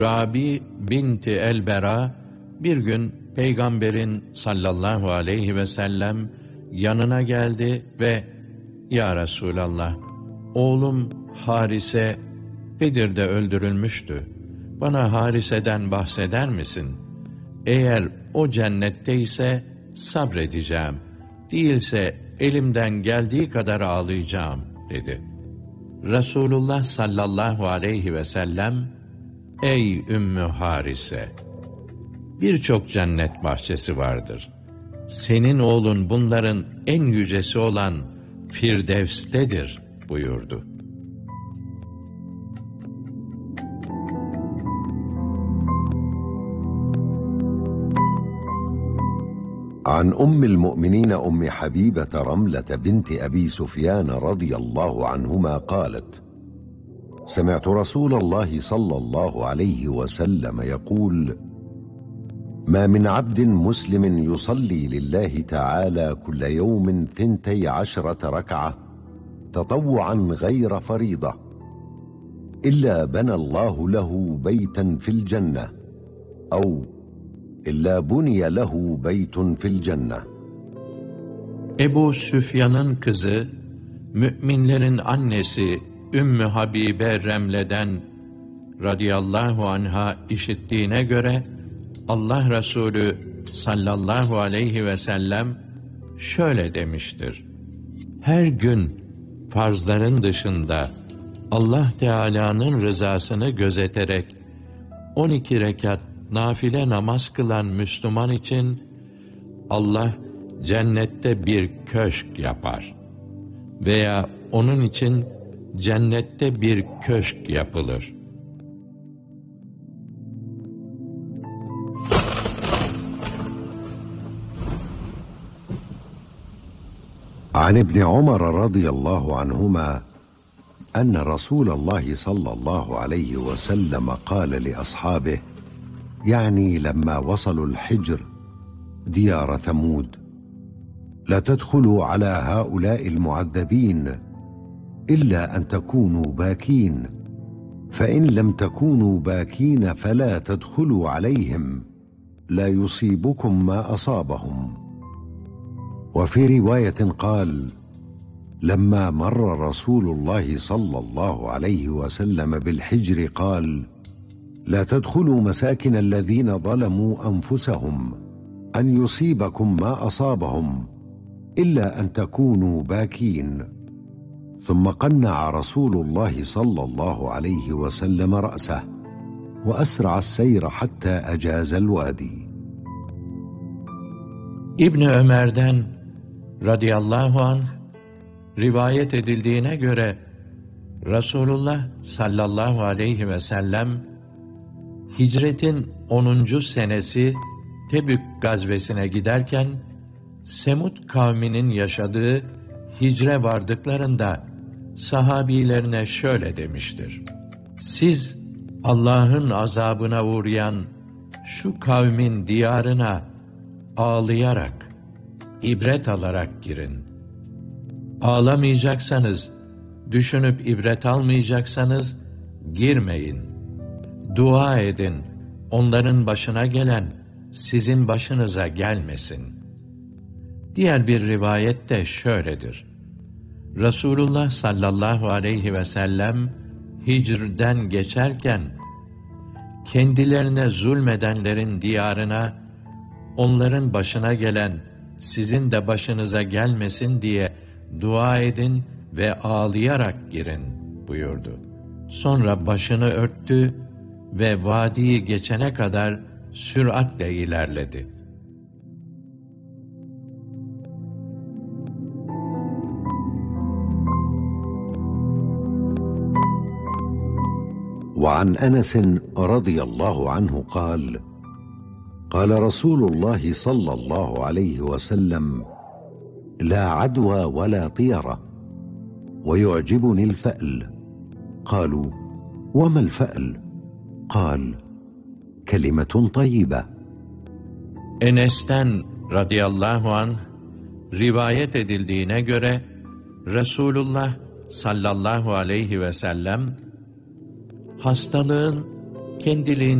Rabi binti el-Bera bir gün Peygamberin sallallahu aleyhi ve sellem yanına geldi ve "Ya Resulallah, oğlum Harise Bedir'de öldürülmüştü. Bana Harise'den bahseder misin? Eğer o cennetteyse sabredeceğim, değilse elimden geldiği kadar ağlayacağım," dedi. Resulullah sallallahu aleyhi ve sellem, "Ey Ümmü Harise! Birçok cennet bahçesi vardır. Senin oğlun bunların en yücesi olan Firdevs'tedir," buyurdu. عن أم المؤمنين أم حبيبة رملة بنت أبي سفيان رضي الله عنهما قالت: سمعت رسول الله صلى الله عليه وسلم يقول: ما من عبد مسلم يصلي لله تعالى كل يوم 12 ركعة تطوعا غير فريضة إلا بنى الله له بيتا في الجنة أو إلا بني له بيت في الجنة. Ebu Süfyan'ın kızı, müminlerin annesi Ümmü Habibe Remle'den radıyallahu anha işittiğine göre, Allah Resulü sallallahu aleyhi ve sellem şöyle demiştir: her gün farzların dışında Allah Teala'nın rızasını gözeterek 12 rekat nafile namaz kılan Müslüman için Allah cennette bir köşk yapar veya onun için cennette bir köşk yapılır. عن ابن عمر رضي الله عنهما أن رسول الله صلى الله عليه وسلم قال لأصحابه، يعني لما وصلوا الحجر ديار ثمود: لا تدخلوا على هؤلاء المعذبين إلا أن تكونوا باكين، فإن لم تكونوا باكين فلا تدخلوا عليهم، لا يصيبكم ما أصابهم. وفي رواية قال: لما مر رسول الله صلى الله عليه وسلم بالحجر قال: لا تدخلوا مساكن الذين ظلموا أنفسهم أن يصيبكم ما أصابهم إلا أن تكونوا باكين. ثم قنع رسول الله صلى الله عليه وسلم رأسه وأسرع السير حتى أجاز الوادي. İbni Ömer'den radıyallahu anh rivayet edildiğine göre Resulullah sallallahu aleyhi ve sellem hicretin 10. senesi Tebük gazvesine giderken Semud kavminin yaşadığı Hicre vardıklarında sahabilerine şöyle demiştir: siz Allah'ın azabına uğrayan şu kavmin diyarına ağlayarak, ibret alarak girin. Ağlamayacaksanız, düşünüp ibret almayacaksanız girmeyin. Dua edin, onların başına gelen sizin başınıza gelmesin. Diğer bir rivayette şöyledir: Resulullah sallallahu aleyhi ve sellem Hicr'den geçerken kendilerine zulmedenlerin diyarına onların başına gelen sizin de başınıza gelmesin diye dua edin ve ağlayarak girin buyurdu. Sonra başını örttü ve vadiyi geçene kadar süratle ilerledi. وعن أنس رضي الله عنه قال: قال رسول الله صلى الله عليه وسلم: لا عدوى ولا طيرة، ويعجبني الفأل. قالوا: وما الفأل؟ قال: كلمة طيبة. Enes'ten radıyallahu anh rivayet edildiğine göre Resulullah sallallahu aleyhi ve sellem hastalığın kendiliğinden